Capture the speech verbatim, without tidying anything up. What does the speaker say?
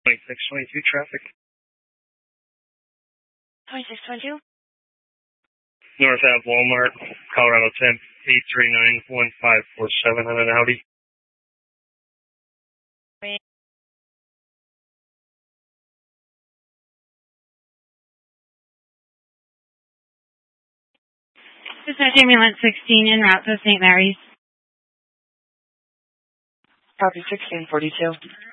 twenty-six twenty-two traffic. twenty-six twenty-two? North Ave Walmart, Colorado ten, eight three nine one five four seven on an Audi. Wait. This is ambulance sixteen en route to Saint Mary's. Copy sixteen forty-two.